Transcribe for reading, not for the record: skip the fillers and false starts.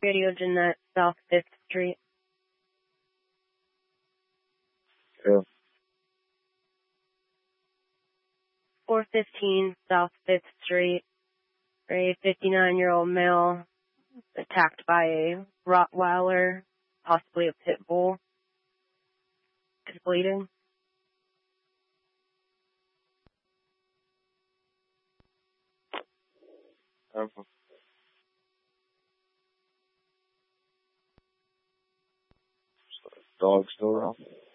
Radio Jeanette, South 5th Street. Yeah. 415 South 5th Street. A 59-year-old male attacked by a Rottweiler, possibly a pit bull. Is bleeding. Dog still around?